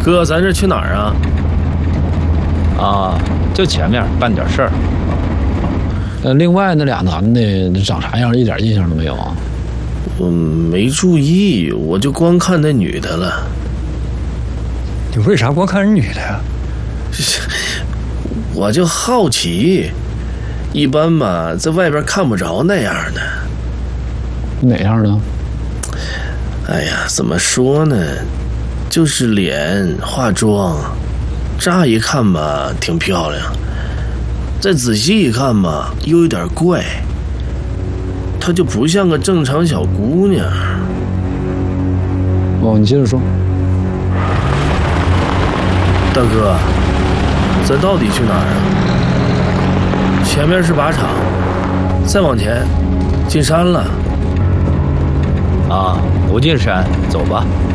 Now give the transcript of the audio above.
哥，咱这去哪儿啊？ 啊，就前面办点事儿。 另外那俩男的长啥样，一点印象都没有啊？ 我没注意，我就光看那女的了。 你为啥光看人女的呀？ 我就好奇，一般嘛，在外边看不着那样的。 哪样的？ 哎呀，怎么说呢？就是脸化妆，乍一看吧挺漂亮，再仔细一看吧又有点怪，她就不像个正常小姑娘。 哦，你接着说。 大哥，咱到底去哪儿啊？前面是靶场，再往前进山了。 啊，不进山，走吧。